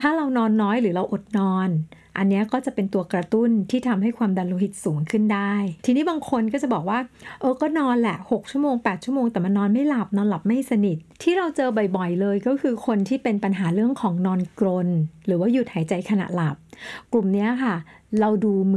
ถ้าเรานอนน้อยหรือเราอดนอนอันนี้ก็จะเป็นตัวกระตุ้นที่ทำให้ความดันโลหิตสูงขึ้นได้ทีนี้บางคนก็จะบอกว่าก็นอนแหละ6 ชั่วโมง 8 ชั่วโมงแต่มันนอนไม่หลับนอนหลับไม่สนิทที่เราเจอบ่อยๆเลยก็คือคนที่เป็นปัญหาเรื่องของนอนกรนหรือว่าหยุดหายใจขณะหลับกลุ่มนี้ค่ะเราดู